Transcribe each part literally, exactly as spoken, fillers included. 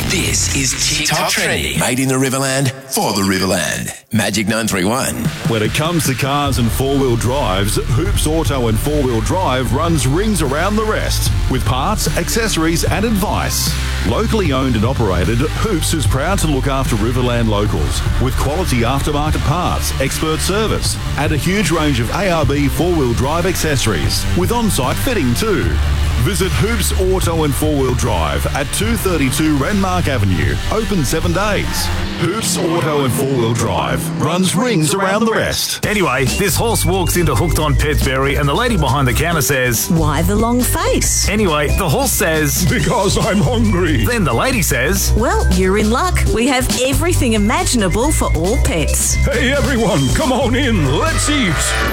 This is TikTok Trending. Made in the Riverland, for the Riverland. Magic nine three one. When it comes to cars and four-wheel drives, Hoops Auto and Four Wheel Drive runs rings around the rest with parts, accessories and advice. Locally owned and operated, Hoops is proud to look after Riverland locals with quality aftermarket parts, expert service and a huge range of A R B four-wheel drive accessories with on-site fitting too. Visit Hoops Auto and Four Wheel Drive at two thirty-two Renmark Avenue, open seven days. Hoops Auto and Four Wheel Drive runs rings around the rest. Anyway, this horse walks into Hooked on Pets Berry and the lady behind the counter says, "Why the long face?" Anyway, the horse says, "Because I'm hungry." Then the lady says, "Well, you're in luck. We have everything imaginable for all pets." Hey everyone, come on in, let's eat.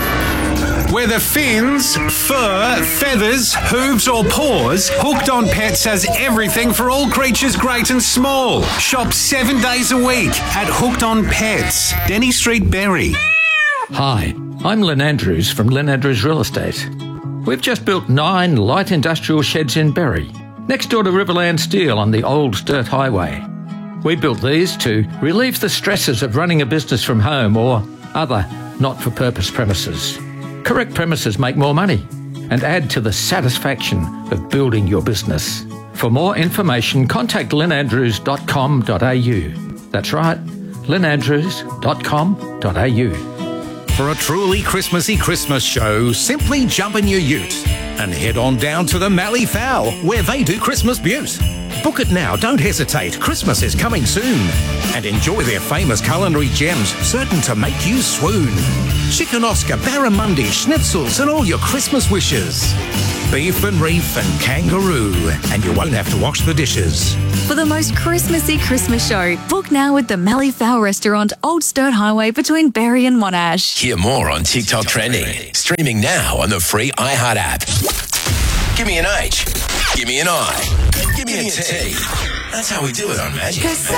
Whether fins, fur, feathers, hooves or paws, Hooked on Pets has everything for all creatures great and small. Shop seven days a week at Hooked on Pets, Denny Street, Berry. Hi, I'm Lynn Andrews from Lynn Andrews Real Estate. We've just built nine light industrial sheds in Berry, next door to Riverland Steel on the old Sturt Highway. We built these to relieve the stresses of running a business from home or other not-for-purpose premises. Correct premises make more money and add to the satisfaction of building your business. For more information, contact lynn andrews dot com dot a u. That's right, lynn andrews dot com dot a u. For a truly Christmassy Christmas show, simply jump in your ute and head on down to the Mallee Fowl, where they do Christmas Butte. Book it now, don't hesitate, Christmas is coming soon. And enjoy their famous culinary gems, certain to make you swoon. Chicken Oscar, barramundi, schnitzels and all your Christmas wishes. Beef and reef and kangaroo, and you won't have to wash the dishes. For the most Christmassy Christmas show, book now with the Mallee Fowl Restaurant, Old Sturt Highway between Berry and Monash. Hear more on TikTok Trending. Streaming now on the free iHeart app. Give me an H. Give me an I. Give me a T. That's how we do it on Magic.